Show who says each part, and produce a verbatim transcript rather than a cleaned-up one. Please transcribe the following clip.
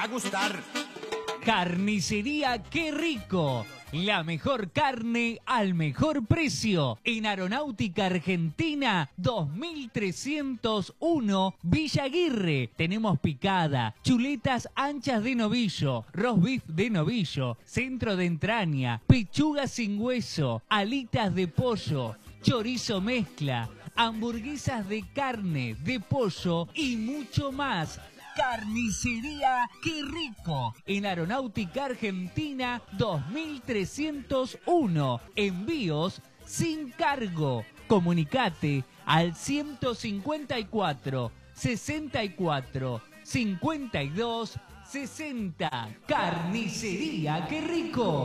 Speaker 1: a gustar.
Speaker 2: Carnicería Qué Rico. La mejor carne al mejor precio. En Aeronáutica Argentina dos mil trescientos uno Villa Aguirre. Tenemos picada, chuletas anchas de novillo, roast beef de novillo, centro de entraña, pechuga sin hueso, alitas de pollo, chorizo mezcla, hamburguesas de carne, de pollo y mucho más. Carnicería Qué Rico. En Aeronáutica Argentina dos mil trescientos uno. Envíos sin cargo. Comunicate al ciento cincuenta y cuatro, sesenta y cuatro, cincuenta y dos, sesenta. Carnicería Qué Rico.